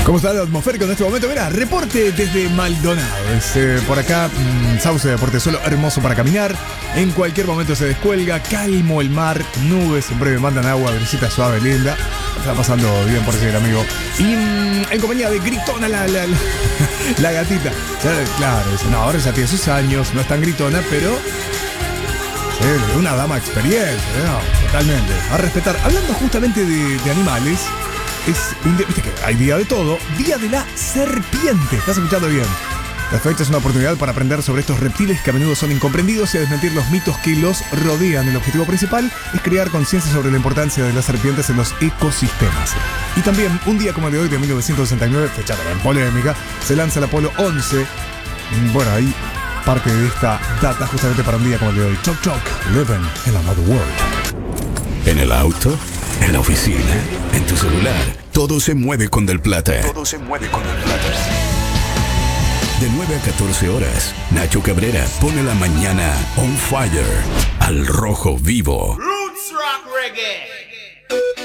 ¿Cómo está el atmosférico en este momento? Mira, reporte desde Maldonado. Por acá, sauce de Portezuelo, hermoso para caminar. En cualquier momento se descuelga, calmo el mar, nubes, en breve mandan agua, brisita suave, linda. Está pasando bien por ese amigo. Y en compañía de Gritona, la gatita. Claro, dice, no, ahora ya tiene sus años, no es tan gritona, pero una dama de experiencia, ¿no? Totalmente. A respetar. Hablando justamente de animales. Viste que hay día de todo. Día de la serpiente. ¿Estás escuchando bien? La fecha es una oportunidad para aprender sobre estos reptiles que a menudo son incomprendidos y a desmentir los mitos que los rodean. El objetivo principal es crear conciencia sobre la importancia de las serpientes en los ecosistemas. Y también, un día como el de hoy de 1969, fecha también polémica, se lanza el Apolo 11. Bueno, ahí parte de esta data justamente para un día como el de hoy. Choc Choc, living in another world. En el auto, en la oficina, en tu celular, todo se mueve con Del Plata. Todo se mueve con Del Plata. De 9 a 14 horas, Nacho Cabrera pone la mañana on fire, al rojo vivo. Roots Rock Reggae.